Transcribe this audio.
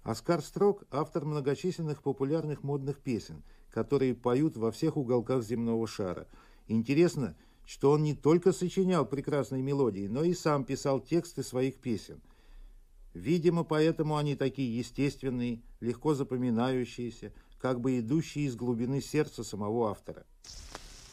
Оскар Строк – автор многочисленных популярных модных песен, которые поют во всех уголках земного шара. Интересно, что он не только сочинял прекрасные мелодии, но и сам писал тексты своих песен. Видимо, поэтому они такие естественные, легко запоминающиеся, как бы идущие из глубины сердца самого автора.